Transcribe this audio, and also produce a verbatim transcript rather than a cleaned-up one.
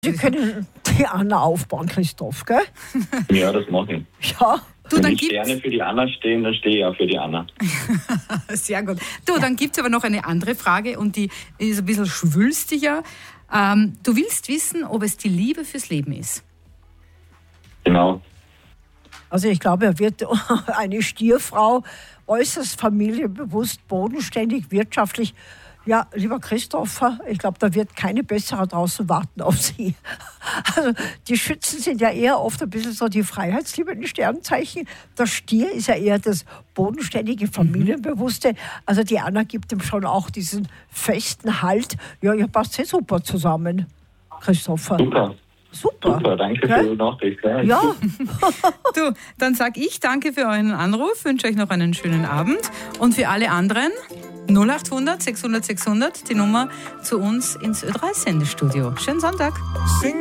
Sie können die Anna aufbauen, Christoph, gell? Ja, das mache ich. Ja. Du, Wenn dann die Sterne gibt's, für die Anna stehen, dann stehe ich auch für die Anna. sehr gut. Du, dann gibt es aber noch eine andere Frage und die ist ein bisschen schwülstiger. Ähm, du willst wissen, ob es die Liebe fürs Leben ist. Genau. Also ich glaube, er wird eine Stierfrau, äußerst familienbewusst, bodenständig, wirtschaftlich. Ja, lieber Christopher, ich glaube, da wird keine bessere draußen warten auf Sie. Also die Schützen sind ja eher oft ein bisschen so die freiheitsliebenden Sternzeichen. Der Stier ist ja eher das bodenständige, familienbewusste. Also die Anna gibt ihm schon auch diesen festen Halt. Ja, ihr passt sehr super zusammen, Christopher. Super. Super. Super, danke Gell? für die Nachricht. Ja. Ja. Du, dann sag ich danke für euren Anruf, wünsche euch noch einen schönen Abend und für alle anderen null acht hundert sechshundert sechshundert die Nummer zu uns ins Ö drei Sendestudio. Schönen Sonntag.